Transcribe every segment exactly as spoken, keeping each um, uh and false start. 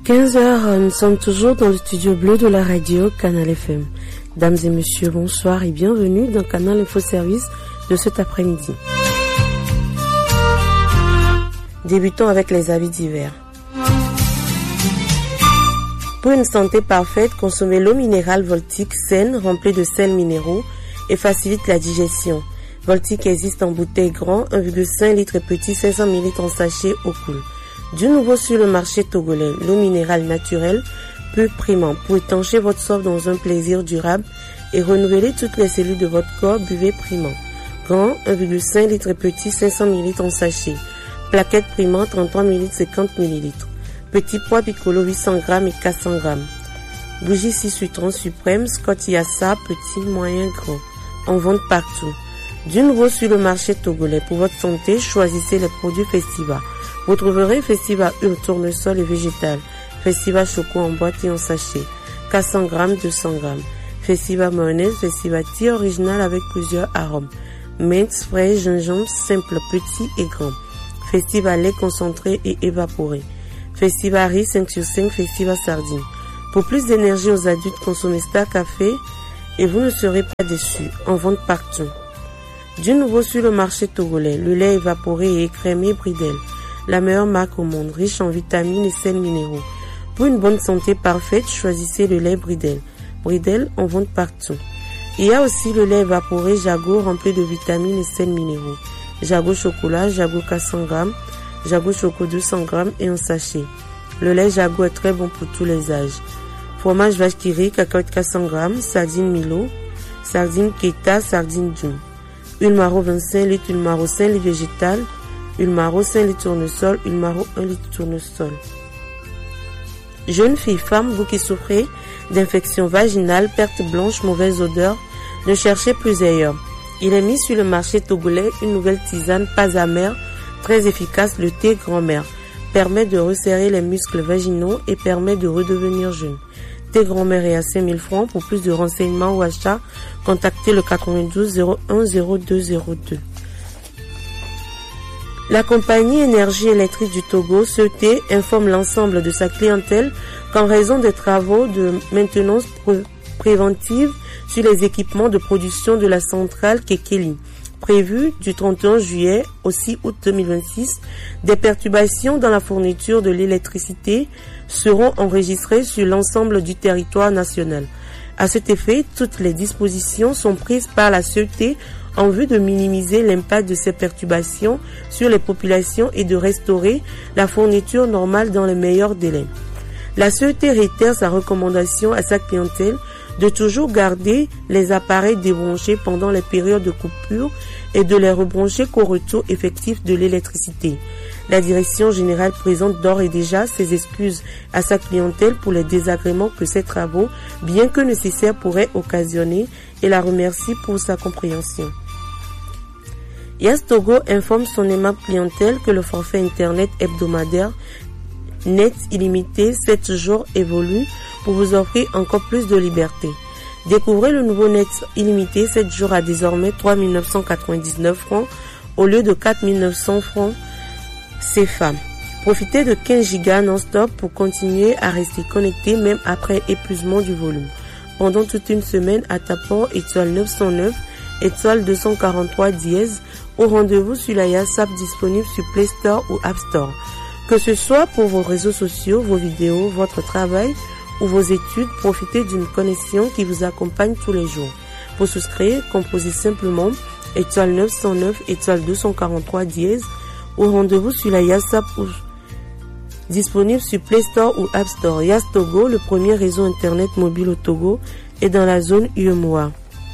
quinze heures, nous sommes toujours dans le studio bleu de la radio Canal F M. Dames et messieurs, bonsoir et bienvenue dans Canal Info Service de cet après-midi. Débutons avec les avis divers. Pour une santé parfaite, consommez l'eau minérale Voltic saine, remplie de sels minéraux et facilite la digestion. Voltic existe en bouteille grand, un virgule cinq litres et petit, cinq cents millilitres en sachet au cool. Du nouveau sur le marché togolais, l'eau minérale naturelle, pure primant. Pour étancher votre soif dans un plaisir durable et renouveler toutes les cellules de votre corps, buvez primant. Grand, un virgule cinq litres et petit, cinq cents millilitres en sachet. Plaquette primant, trente-trois millilitres, cinquante millilitres. Petit pois piccolo, huit cents grammes et quatre cents grammes. Bougie six citron suprême, Scott Yassa, petit, moyen, grand. En vente partout. Du nouveau sur le marché togolais. Pour votre santé, choisissez les produits Festiva. Vous trouverez Festiva Ur tournesol et végétal. Festiva Choco en boîte et en sachet. quatre cents grammes, deux cents grammes. Festiva mayonnaise, Festiva tea original avec plusieurs arômes. Mint, fraise, gingembre, simple, petit et grand. Festiva lait concentré et évaporé. Festiva riz cinq sur cinq, Festiva sardine. Pour plus d'énergie aux adultes, consommez Star Café et vous ne serez pas déçus. En vente partout. Du nouveau sur le marché togolais, le lait évaporé et écrémé Bridel. La meilleure marque au monde, riche en vitamines et sels minéraux. Pour une bonne santé parfaite, choisissez le lait Bridel. Bridel en vente partout. Il y a aussi le lait évaporé Jago rempli de vitamines et sels minéraux. Jago chocolat, Jago quatre cents grammes, Jago choco deux cents grammes et en sachet. Le lait Jago est très bon pour tous les âges. Fromage vache qui rit, cacahuète quatre cents grammes, sardine Milo, sardine Keta, sardine Dune. Huile maro vingt-cinq litres, huile maro cinq litres végétale, huile maro cinq litres tournesol, huile maro un litre tournesol. Jeunes filles, femmes, vous qui souffrez d'infections vaginales, perte blanche, mauvaise odeur, ne cherchez plus ailleurs. Il est mis sur le marché togolais une nouvelle tisane pas amère, très efficace, le thé grand-mère. Permet de resserrer les muscles vaginaux et permet de redevenir jeune. Thé grand-mère est à cinq mille francs. Pour plus de renseignements ou achats, contactez le quatre-vingt-douze zéro un zéro deux zéro deux. La compagnie Énergie électrique du Togo, C E T, informe l'ensemble de sa clientèle qu'en raison des travaux de maintenance pré- préventive sur les équipements de production de la centrale Kekeli, prévus du trente et un juillet au six août deux mille vingt-six, des perturbations dans la fourniture de l'électricité seront enregistrées sur l'ensemble du territoire national. À cet effet, toutes les dispositions sont prises par la C E T en vue de minimiser l'impact de ces perturbations sur les populations et de restaurer la fourniture normale dans les meilleurs délais. La C E T réitère sa recommandation à sa clientèle de toujours garder les appareils débranchés pendant les périodes de coupure et de les rebrancher qu'au retour effectif de l'électricité. La direction générale présente d'ores et déjà ses excuses à sa clientèle pour les désagréments que ces travaux, bien que nécessaires, pourraient occasionner et la remercie pour sa compréhension. Yas Togo informe son aimable clientèle que le forfait internet hebdomadaire net illimité sept jours évolue pour vous offrir encore plus de liberté. Découvrez le nouveau net illimité sept jours à désormais trois mille neuf cent quatre-vingt-dix-neuf francs au lieu de quatre mille neuf cents francs C F A. Profitez de quinze gigas non-stop pour continuer à rester connecté même après épuisement du volume. Pendant toute une semaine à tapant étoile neuf cent neuf, étoile deux cent quarante-trois dièse au rendez-vous sur la Yassap disponible sur Play Store ou App Store. Que ce soit pour vos réseaux sociaux, vos vidéos, votre travail ou vos études, profitez d'une connexion qui vous accompagne tous les jours. Pour souscrire, composez simplement étoile neuf cent neuf, étoile deux cent quarante-trois dièse au rendez-vous sur la Yassap ou disponible sur Play Store ou App Store. Yas Togo, le premier réseau internet mobile au Togo, est dans la zone U E M O A.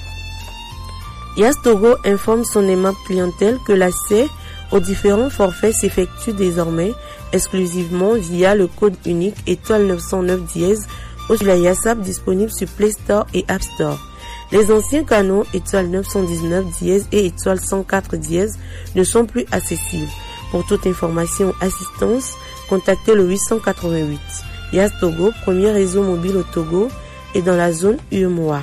Yas Togo informe son aimable clientèle que l'accès aux différents forfaits s'effectue désormais exclusivement via le code unique étoile neuf cent neuf dièse ou sur la Yassap disponible sur Play Store et App Store. Les anciens canaux étoile neuf cent dix-neuf dièse et étoile cent quatre dièse ne sont plus accessibles. Pour toute information ou assistance, contactez le huit cent quatre-vingt-huit. Yas Togo, premier réseau mobile au Togo, est dans la zone U E M O A.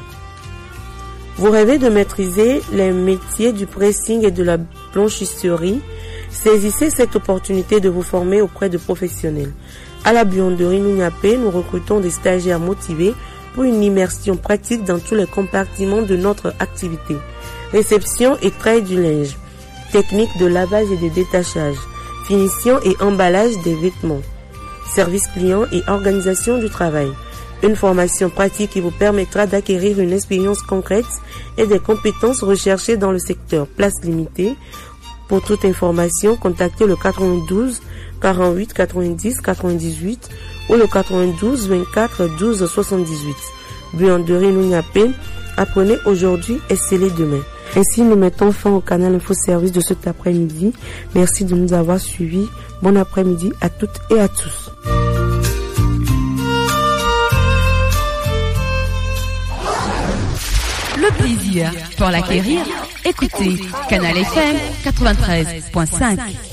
Vous rêvez de maîtriser les métiers du pressing et de la blanchisserie? Saisissez cette opportunité de vous former auprès de professionnels. À la buanderie Nouniapé, nous recrutons des stagiaires motivés pour une immersion pratique dans tous les compartiments de notre activité. Réception et trail du linge, technique de lavage et de détachage, finition et emballage des vêtements, service client et organisation du travail. Une formation pratique qui vous permettra d'acquérir une expérience concrète et des compétences recherchées dans le secteur. Place limitée. Pour toute information, contactez le quatre-vingt-douze quarante-huit quatre-vingt-dix quatre-vingt-dix-huit ou le quatre-vingt-douze vingt-quatre douze soixante-dix-huit. Buanderie Nouniapé, apprenez aujourd'hui et scellez demain. Ainsi, nous mettons fin au canal Info Service de cet après-midi. Merci de nous avoir suivis. Bon après-midi à toutes et à tous. Le plaisir pour l'acquérir, écoutez Canal F M quatre-vingt-treize point cinq.